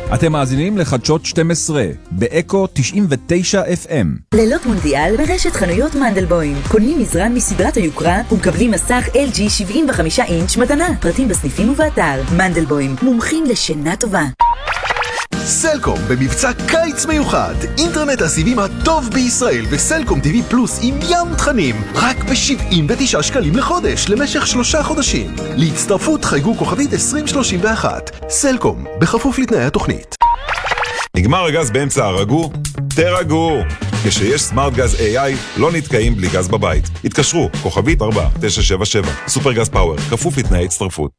אתם מאזינים לחדשות 12 באקו 99 FM. לילות מונדיאל ברשת חנויות מנדלבוים. קונים מזרן מסדרת היוקרה ומקבלים מסך LG 75 אינץ' מתנה. פרטים בסניפים ובאתר. מנדלבוים, מומחים לשינה טובה. סלקום במבצע קיץ מיוחד, אינטרנט הסיבים הטוב בישראל וסלקום TV פלוס עם ים תכנים רק ב-79 שקלים לחודש למשך 3 חודשים. להצטרפות חייגו כוכבית 2031. סלקום, בכפוף לתנאי התוכנית. נגמר הגז באמצע הרגו? תרגו! כשיש סמארט גז AI לא נתקעים בלי גז בבית. התקשרו, כוכבית 4977. סופר גז פאוור, כפוף לתנאי הצטרפות.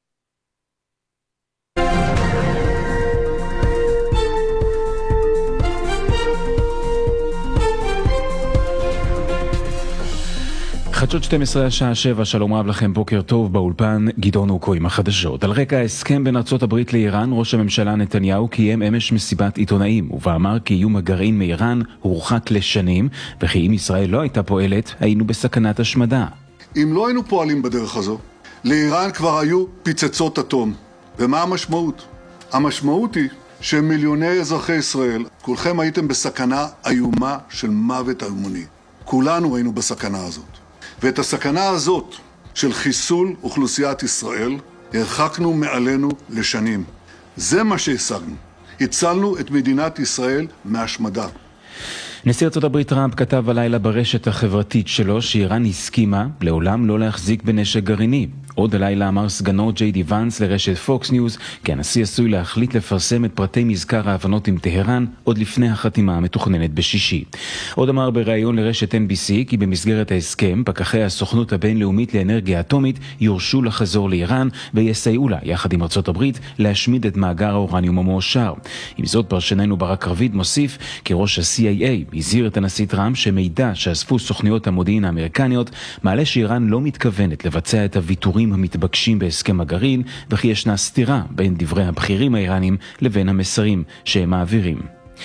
חדשות 12 השעה 7, שלום רב לכם, בוקר טוב, באולפן גדעון אוקו עם החדשות. על רקע ההסכם בין ארצות הברית לאיראן, ראש הממשלה נתניהו קיים אמש מסיבת עיתונאים, ואמר כי איום הגרעין מאיראן הורחק לשנים, וכי אם ישראל לא הייתה פועלת, היינו בסכנת השמדה. אם לא היינו פועלים בדרך הזו, לאיראן כבר היו פצצות אטום. ומה המשמעות? המשמעות היא שמיליוני אזרחי ישראל, כולכם הייתם בסכנה איומה של מוות המוני. כולנו היינו בסכנה הזאת. ואת הסכנה הזאת של חיסול אוכלוסיית ישראל הרחקנו מעלינו לשנים. זה מה שהשגנו. הצלנו את מדינת ישראל מהשמדה. נשיא ארצות הברית טראמפ כתב הלילה ברשת החברתית שלו שאיראן הסכימה לעולם לא להחזיק בנשק גרעיני. עוד הלילה אמר סגנו ג'יי די ונס לרשת פוקס ניוז כי הנשיא עשוי להחליט לפרסם את פרטי מזכר ההבנות עם טהרן עוד לפני החתימה המתוכננת בשישי. עוד אמר בראיון לרשת NBC כי במסגרת ההסכם פקחי הסוכנות הבינלאומית לאנרגיה אטומית יורשו לחזור לאיראן ויסייעו לה יחד עם ארצות הברית להשמיד את מאגר האורניום המועשר. עם זאת פרשננו ברק רביד מוסיף כי ראש ה-CIA הזהיר את הנשיא טראמפ שמידע שאספו סוכניות המודיעין האמריקניות מעלה שאיראן לא מתכוונת לבצע את הוויתורים המתבקשים בהסכם הגרעין, וכי ישנה סתירה בין דברי הבכירים האיראנים לבין המסרים שהם מעבירים.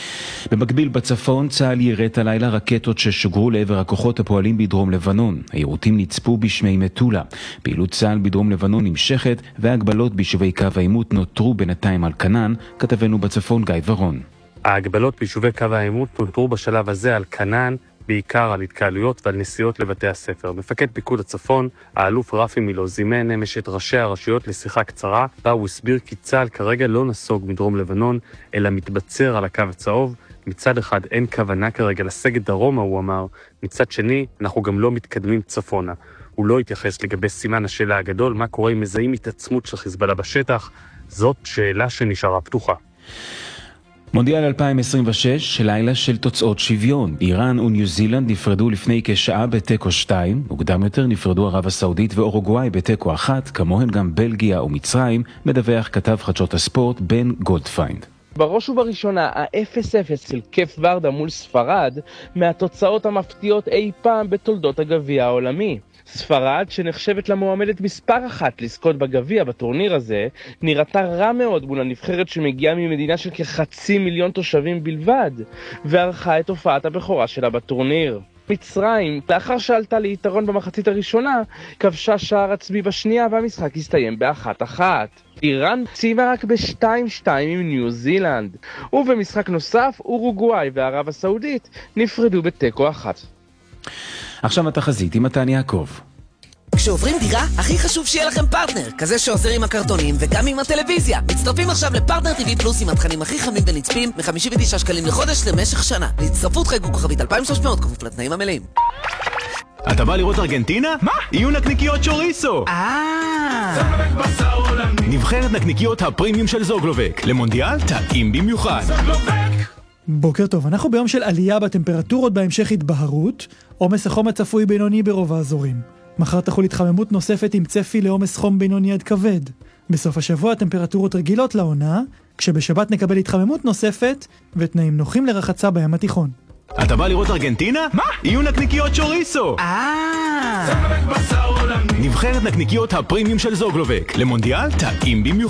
במקביל בצפון צה"ל יירט הלילה רקטות ששוגרו לעבר הכוחות הפועלים בדרום לבנון. היירוטים נצפו בשמי מטולה. פעילות צה"ל בדרום לבנון נמשכת והגבלות ביישובי קו העימות נותרו בינתיים על כנן. כתבנו בצפון גיא ורון. ההגבלות ביישובי קו העימות נותרו בשלב הזה על כנן, בעיקר על התקהלויות ועל נסיעות לבתי הספר. מפקד פיקוד הצפון, האלוף רפי מילו, זימן אמש את ראשי הרשויות לשיחה קצרה, בה הוא הסביר כי צה"ל כרגע לא נסוג מדרום לבנון, אלא מתבצר על הקו הצהוב. מצד אחד אין כוונה כרגע לסגת דרומה, הוא אמר. מצד שני, אנחנו גם לא מתקדמים צפונה. הוא לא התייחס לגבי סימן השאלה הגדול, מה קורה אם מזהים התעצמות של חיזבאללה בשטח. זאת שאלה שנשארה פתוחה. מונדיאל 2026, לילה של תוצאות שוויון. איראן וניו זילנד נפרדו לפני כשעה בתיקו 2, מוקדם יותר נפרדו ערב הסעודית ואורוגוואי בתיקו 1, כמוהן גם בלגיה ומצרים, מדווח כתב חדשות הספורט בן גולדפיינד. בראש ובראשונה, ה-0-0 של כיף ורדה מול ספרד, מהתוצאות המפתיעות אי פעם בתולדות הגביע העולמי. ספרד, שנחשבת למועמדת מספר 1 לזכות בגביע בטורניר הזה, נראתה רע מאוד מול הנבחרת שמגיעה ממדינה של כ500,000 תושבים בלבד, וערכה את הופעת הבכורה שלה בטורניר. מצרים, לאחר שעלתה ליתרון במחצית הראשונה, כבשה שער עצמי בשנייה והמשחק הסתיים ב1-1. איראן סיימה רק ב2-2 עם ניו זילנד, ובמשחק נוסף אורוגוואי וערב הסעודית נפרדו בתיקו 1. עכשיו התחזית עם מתן יעקב. כשעוברים דירה, הכי חשוב שיהיה לכם פרטנר, כזה שעוזר עם הקרטונים וגם עם הטלוויזיה. מצטרפים עכשיו לפרטנר TV פלוס עם התכנים הכי חמים ונצפים, מ-59 שקלים לחודש למשך שנה. להצטרפות חייגו כוכבית 2300, כפוף לתנאים המלאים. אתה בא לראות ארגנטינה? מה? יהיו נקניקיות צ'וריסו! נבחרת נקניקיות הפרימיום של זוגלובק. למונדיאל טעים במיוחד. בוקר טוב, אנחנו ביום של עלייה בטמפרטורות, בהמשך התבהרות, עומס החום הצפוי בינוני ברוב האזורים. מחר תחול התחממות נוספת עם צפי לעומס חום בינוני עד כבד. בסוף השבוע טמפרטורות רגילות לעונה, כשבשבת נקבל התחממות נוספת ותנאים נוחים לרחצה בים התיכון. אתה בא לראות ארגנטינה? מה? יהיו נקניקיות צ'וריסו! נבחרת נקניקיות הפרימיום של זוגלובק. למונדיאל טעים במיוחד.